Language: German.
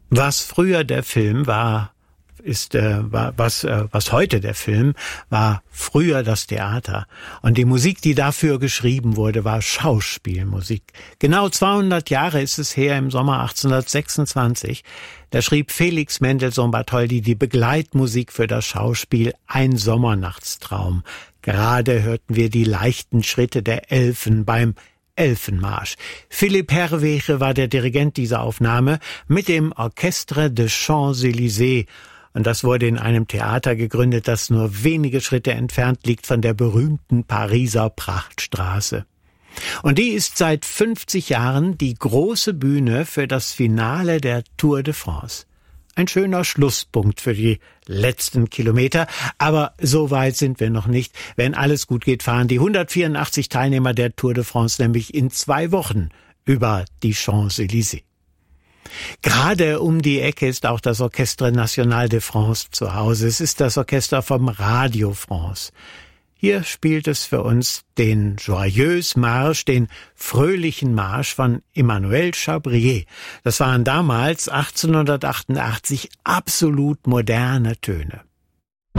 Was früher der Film war, was heute der Film war, früher das Theater. Und die Musik, die dafür geschrieben wurde, war Schauspielmusik. Genau 200 Jahre ist es her, im Sommer 1826. Da schrieb Felix Mendelssohn Bartholdy die Begleitmusik für das Schauspiel Ein Sommernachtstraum. Gerade hörten wir die leichten Schritte der Elfen beim Elfenmarsch. Philippe Herwege war der Dirigent dieser Aufnahme mit dem Orchestre des Champs-Élysées. Und das wurde in einem Theater gegründet, das nur wenige Schritte entfernt liegt von der berühmten Pariser Prachtstraße. Und die ist seit 50 Jahren die große Bühne für das Finale der Tour de France. Ein schöner Schlusspunkt für die letzten Kilometer, aber so weit sind wir noch nicht. Wenn alles gut geht, fahren die 184 Teilnehmer der Tour de France nämlich in 2 Wochen über die Champs-Élysées. Gerade um die Ecke ist auch das Orchestre National de France zu Hause. Es ist das Orchester vom Radio France. Hier spielt es für uns den Joyeuse Marche, den fröhlichen Marsch von Emmanuel Chabrier. Das waren damals 1888 absolut moderne Töne.